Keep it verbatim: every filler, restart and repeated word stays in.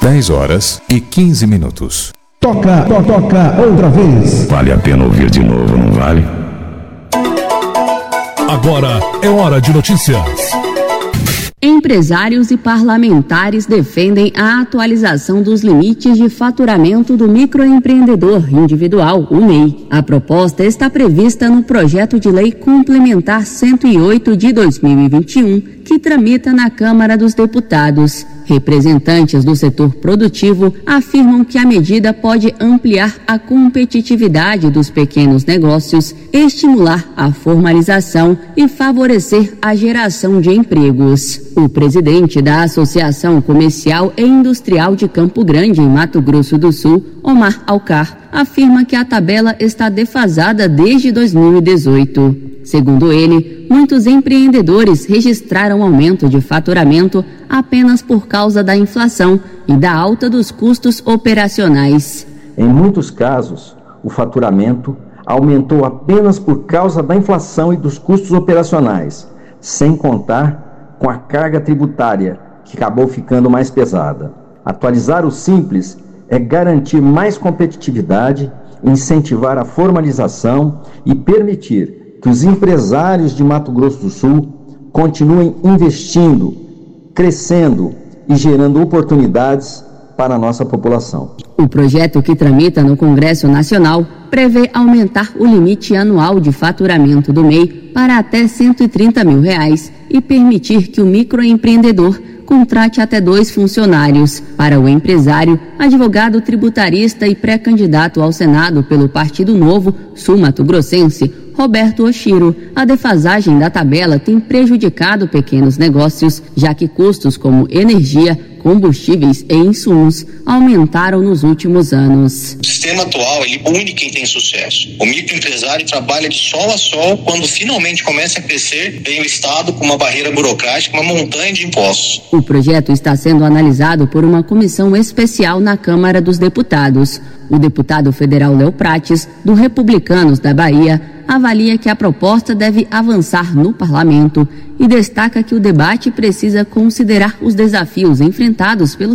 dez horas e quinze minutos. Toca, to, toca outra vez. Vale a pena ouvir de novo, não vale? Agora é hora de notícias. Empresários e parlamentares defendem a atualização dos limites de faturamento do microempreendedor individual, o M E I. A proposta está prevista no projeto de lei complementar cento e oito de dois mil e vinte e um, que tramita na Câmara dos Deputados. Representantes do setor produtivo afirmam que a medida pode ampliar a competitividade dos pequenos negócios, estimular a formalização e favorecer a geração de empregos. O presidente da Associação Comercial e Industrial de Campo Grande, em Mato Grosso do Sul, Omar Alcar, afirma que a tabela está defasada desde dois mil e dezoito. Segundo ele, muitos empreendedores registraram aumento de faturamento apenas por causa da inflação e da alta dos custos operacionais. Em muitos casos, o faturamento aumentou apenas por causa da inflação e dos custos operacionais, sem contar com a carga tributária, que acabou ficando mais pesada. Atualizar o Simples é garantir mais competitividade, incentivar a formalização e permitir que os empresários de Mato Grosso do Sul continuem investindo, crescendo e gerando oportunidades para a nossa população. O projeto, que tramita no Congresso Nacional, prevê aumentar o limite anual de faturamento do M E I para até cento e trinta mil reais e permitir que o microempreendedor contrate até dois funcionários. Para o empresário, advogado tributarista e pré-candidato ao Senado pelo Partido Novo, sul-mato-grossense, Roberto Oshiro, a defasagem da tabela tem prejudicado pequenos negócios, já que custos como energia, combustíveis e insumos aumentaram nos últimos anos. O sistema atual, ele une quem tem sucesso. O microempresário trabalha de sol a sol. Quando finalmente começa a crescer, vem o Estado com uma barreira burocrática, uma montanha de impostos. O projeto está sendo analisado por uma comissão especial na Câmara dos Deputados. O deputado federal Léo Prates, do Republicanos da Bahia, avalia que a proposta deve avançar no parlamento e destaca que o debate precisa considerar os desafios enfrentados pelo